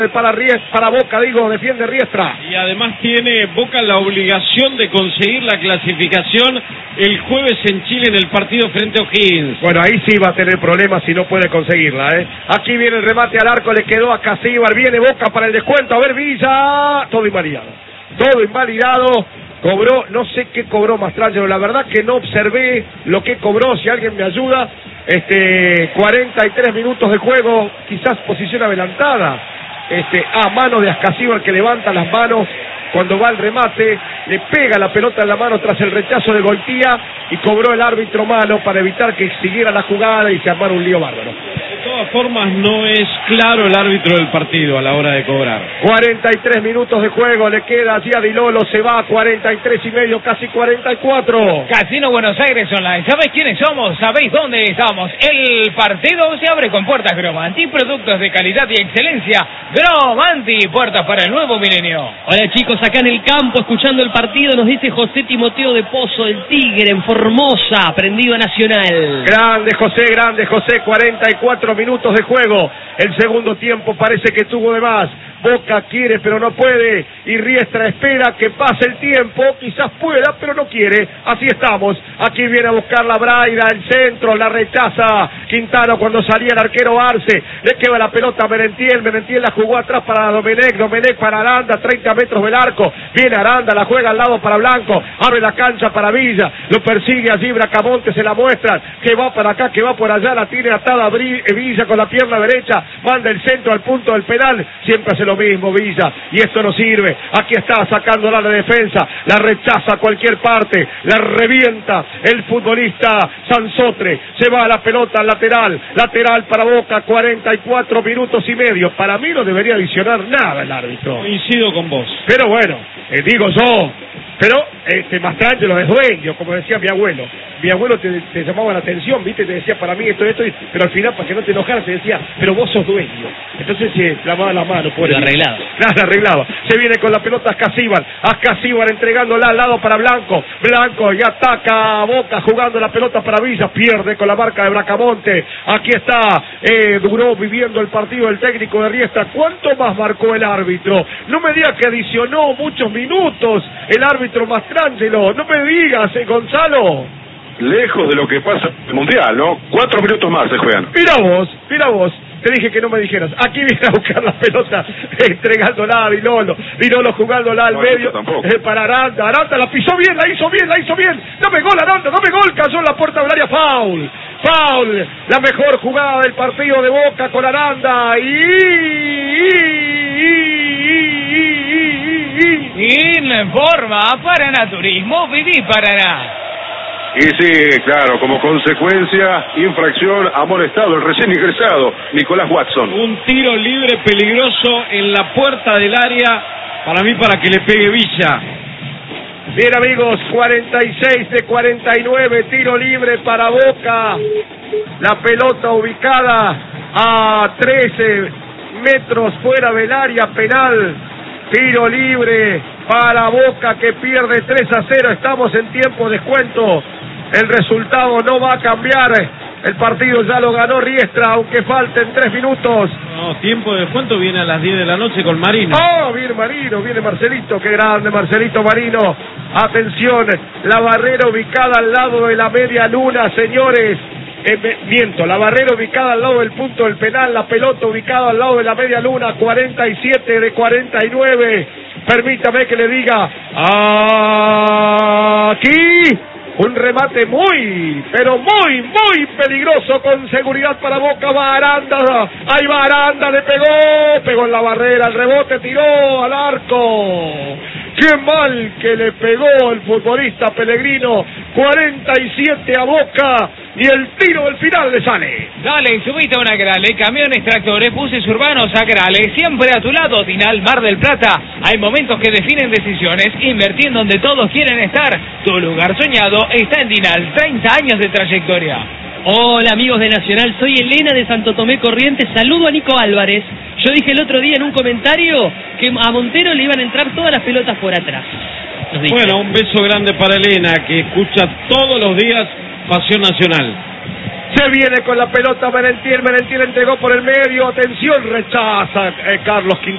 Para Boca, defiende Riestra. Y además tiene Boca la obligación de conseguir la clasificación el jueves en Chile en el partido frente a O'Higgins. Bueno, ahí sí va a tener problemas si no puede conseguirla, Aquí viene el remate al arco, le quedó a Casíbar, viene Boca para el descuento, a ver Villa, todo invalidado. Cobró, no sé qué cobró Mastrangelo, la verdad que no observé lo que cobró, si alguien me ayuda. 43 minutos de juego, quizás posición adelantada. Mano de Ascasíbar que levanta las manos cuando va el remate, le pega la pelota en la mano tras el rechazo de Goitía y cobró el árbitro mano para evitar que siguiera la jugada y se armara un lío bárbaro. De todas formas no es claro el árbitro del partido a la hora de cobrar. 43 minutos de juego, le queda allí a Di Lolo, se va a 43 y medio, casi 44. Casino Buenos Aires Online, ¿sabéis quiénes somos? ¿Sabéis dónde estamos? El partido se abre con puertas Gromanti, productos de calidad y excelencia. Gromanti, puertas para el nuevo milenio. Hola chicos, acá en el campo escuchando el partido nos dice José Timoteo de Pozo, del Tigre, en Formosa, prendido a Nacional. Grande José, 44 minutos de juego. El segundo tiempo parece que tuvo de más. Boca quiere pero no puede y Riestra espera que pase el tiempo, quizás pueda pero no quiere. Así estamos, aquí viene a buscar la Braida, el centro, la rechaza Quintano cuando salía el arquero Arce, le queda la pelota a Merentiel la jugó atrás para Domenech para Aranda, 30 metros del arco, viene Aranda, la juega al lado para Blanco, abre la cancha para Villa, lo persigue allí Bracamonte, se la muestran, que va para acá, que va por allá, la tiene atada Villa con la pierna derecha, manda el centro al punto del penal, siempre se lo mismo Villa, y esto no sirve. Aquí está sacándola la defensa, la rechaza a cualquier parte, la revienta el futbolista Sansotre, se va a la pelota lateral para Boca, 44 minutos y medio. Para mí no debería adicionar nada el árbitro. Coincido con vos. Pero bueno, digo yo, pero Mastrangelo es dueño, como decía mi abuelo. Mi abuelo te llamaba la atención, ¿viste? Te decía para mí esto, pero al final para que no te enojaras te decía, pero vos sos dueño. Entonces se clavaba la mano. Lo arreglaba. Claro, arreglaba. Se viene con la pelota Ascasíbar entregándola al lado para Blanco y ataca a Boca jugando la pelota para Villa, pierde con la marca de Bracamonte. Aquí está, duró viviendo el partido el técnico de Riestra. ¿Cuánto más marcó el árbitro? No me digas que adicionó muchos minutos el árbitro Mastrangelo, no me digas, Gonzalo. Lejos de lo que pasa en el Mundial, ¿no? 4 minutos más se juegan. Mira vos, te dije que no me dijeras. Aquí viene a buscar la pelota, entregándola a Di Lolo jugándola al medio, para Aranda, la pisó bien, la hizo bien, dame gol Aranda, cayó en la puerta del área, foul, la mejor jugada del partido de Boca con Aranda, Informa Paraná Turismo, viví Paraná. Y sí, claro, como consecuencia, infracción, ha molestado el recién ingresado Nicolás Watson. Un tiro libre peligroso en la puerta del área, para mí para que le pegue Villa. Bien amigos, 46 de 49, tiro libre para Boca. La pelota ubicada a 13 metros fuera del área penal. Tiro libre para Boca que pierde 3-0. Estamos en tiempo de descuento. El resultado no va a cambiar. El partido ya lo ganó Riestra, aunque falten 3 minutos. No, tiempo de descuento viene a las 10 de la noche con Marino. Viene Marino, viene Marcelito, qué grande Marcelito Marino. Atención, la barrera ubicada al lado de la media luna, señores. La barrera ubicada al lado del punto del penal, la pelota ubicada al lado de la media luna, 47 de 49. Permítame que le diga, aquí un remate muy peligroso, con seguridad para Boca, va Aranda, ahí va Aranda, le pegó en la barrera, el rebote tiró al arco. Qué mal que le pegó el futbolista Pellegrino, 47 a Boca, y el tiro del final le sale. Dale, subite a una Grale, camiones, tractores, buses urbanos a Grale, siempre a tu lado, Tinal, Mar del Plata. Hay momentos que definen decisiones, invertir en donde todos quieren estar. Tu lugar soñado está en Tinal, 30 años de trayectoria. Hola amigos de Nacional, soy Elena de Santo Tomé Corrientes, saludo a Nico Álvarez. Yo dije el otro día en un comentario que a Montero le iban a entrar todas las pelotas por atrás. Bueno, un beso grande para Elena, que escucha todos los días Pasión Nacional. Se viene con la pelota Merentiel entregó por el medio, atención, rechaza Carlos Quintana.